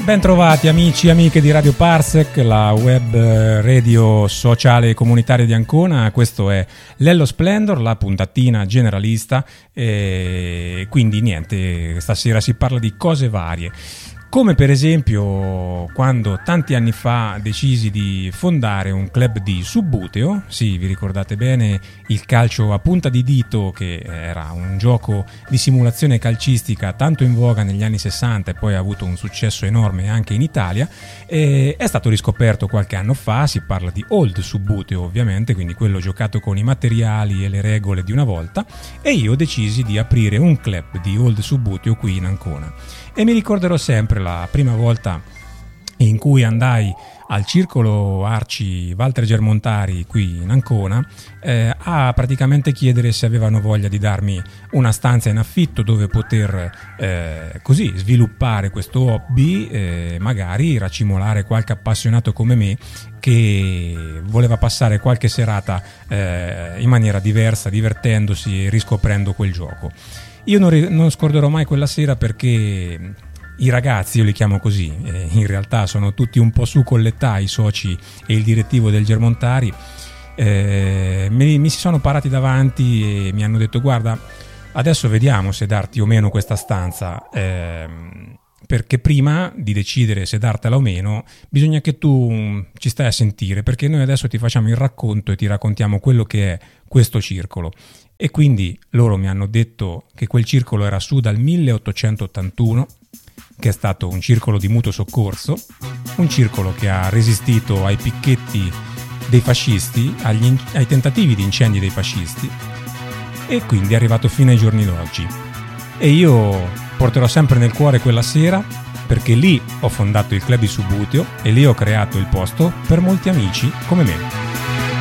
Ben trovati amici e amiche di Radio Parsec, la web radio sociale e comunitaria di Ancona. Questo è Lello Splendor, la puntatina generalista, e quindi niente, stasera si parla di cose varie. Come per esempio quando tanti anni fa decisi di fondare un club di subbuteo. Sì, vi ricordate bene il calcio a punta di dito, che era un gioco di simulazione calcistica tanto in voga negli anni 60 e poi ha avuto un successo enorme anche in Italia. È stato riscoperto qualche anno fa, si parla di old subbuteo ovviamente, quindi quello giocato con i materiali e le regole di una volta, e io decisi di aprire un club di old subbuteo qui in Ancona. E mi ricorderò sempre la prima volta in cui andai al circolo Arci Walter Germontari qui in Ancona a praticamente chiedere se avevano voglia di darmi una stanza in affitto dove poter così sviluppare questo hobby, magari racimolare qualche appassionato come me che voleva passare qualche serata in maniera diversa, divertendosi e riscoprendo quel gioco. Io non scorderò mai quella sera, perché i ragazzi, io li chiamo così, in realtà sono tutti un po' su con l'età, i soci e il direttivo del Germontari, mi si sono parati davanti e mi hanno detto: guarda, adesso vediamo se darti o meno questa stanza, perché prima di decidere se dartela o meno bisogna che tu ci stai a sentire, perché noi adesso ti facciamo il racconto e ti raccontiamo quello che è questo circolo. E quindi loro mi hanno detto che quel circolo era su dal 1881, che è stato un circolo di mutuo soccorso, un circolo che ha resistito ai picchetti dei fascisti, ai tentativi di incendi dei fascisti, e quindi è arrivato fino ai giorni d'oggi. E io porterò sempre nel cuore quella sera, perché lì ho fondato il club di subbuteo e lì ho creato il posto per molti amici come me.